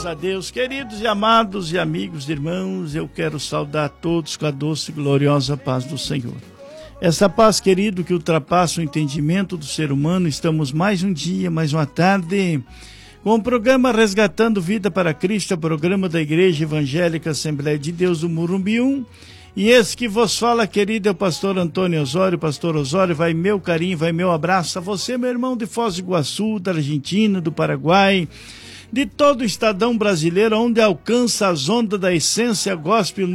Graças a Deus, queridos e amados e amigos, irmãos, eu quero saudar todos com a doce e gloriosa paz do Senhor. Essa paz, querido, que ultrapassa o entendimento do ser humano. Estamos mais um dia, mais uma tarde, com o programa Resgatando Vida para Cristo, programa da Igreja Evangélica Assembleia de Deus do Morumbi 1. E esse que vos fala, querido, é o pastor Antônio Osório. Pastor Osório, vai meu carinho, vai meu abraço a você, meu irmão de Foz do Iguaçu, da Argentina, do Paraguai, de todo o estadão brasileiro, onde alcança as ondas da Essência Gospel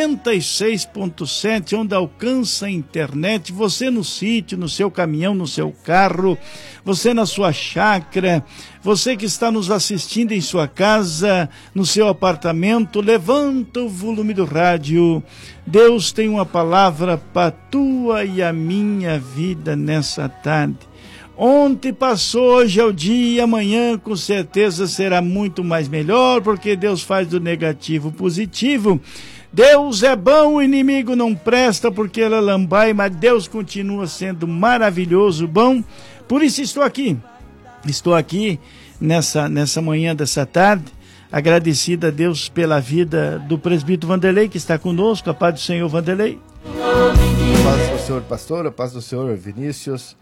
96.7, onde alcança a internet, você no sítio, no seu caminhão, no seu carro, você na sua chácara, você que está nos assistindo em sua casa, no seu apartamento, levanta o volume do rádio. Deus tem uma palavra para a tua e a minha vida nessa tarde. Ontem passou, hoje é o dia, amanhã com certeza será muito mais melhor, porque Deus faz do negativo positivo. Deus é bom, o inimigo não presta, porque ele é lambai, mas Deus continua sendo maravilhoso, bom. Por isso estou aqui nessa manhã dessa tarde, agradecido a Deus pela vida do presbítero Vanderlei, que está conosco. A paz do Senhor, Vanderlei. A paz do Senhor, pastor, a paz do Senhor, Vinícius.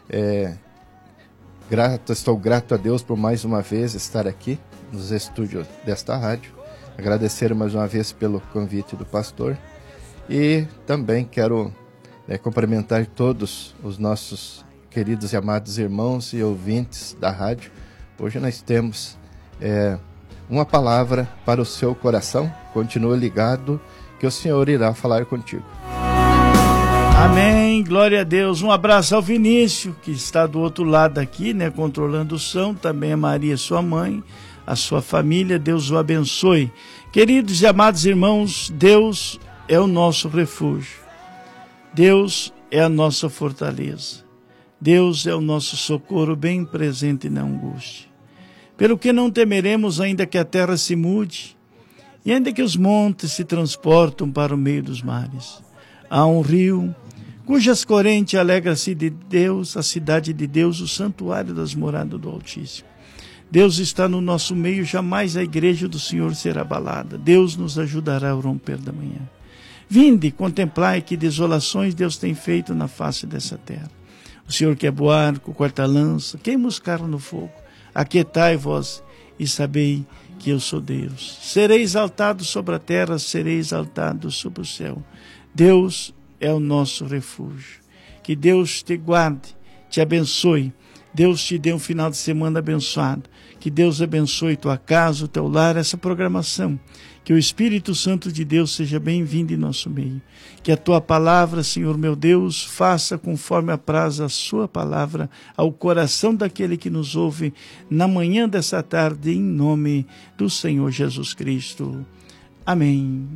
Estou grato a Deus por mais uma vez estar aqui nos estúdios desta rádio. Agradecer mais uma vez pelo convite do pastor. E também quero cumprimentar todos os nossos queridos e amados irmãos e ouvintes da rádio. Hoje nós temos uma palavra para o seu coração. Continua ligado que o Senhor irá falar contigo. Amém, glória a Deus. Um abraço ao Vinícius, que está do outro lado aqui, controlando o som. Também a Maria, sua mãe, a sua família. Deus o abençoe. Queridos e amados irmãos, Deus é o nosso refúgio. Deus é a nossa fortaleza. Deus é o nosso socorro bem presente na angústia. Pelo que não temeremos, ainda que a terra se mude, e ainda que os montes se transportam para o meio dos mares. Há um rio cujas correntes alegra-se de Deus, a cidade de Deus, o santuário das moradas do Altíssimo. Deus está no nosso meio, jamais a igreja do Senhor será abalada. Deus nos ajudará ao romper da manhã. Vinde, contemplai que desolações Deus tem feito na face dessa terra. O Senhor quebra o arco, corta a lança, queima os carros no fogo. Aquietai-vos e sabei que eu sou Deus. Serei exaltado sobre a terra, serei exaltado sobre o céu. Deus é o nosso refúgio. Que Deus te guarde, te abençoe. Deus te dê um final de semana abençoado. Que Deus abençoe tua casa, o teu lar, essa programação. Que o Espírito Santo de Deus seja bem-vindo em nosso meio. Que a tua palavra, Senhor meu Deus, faça conforme apraz a sua palavra ao coração daquele que nos ouve na manhã dessa tarde, em nome do Senhor Jesus Cristo. Amém.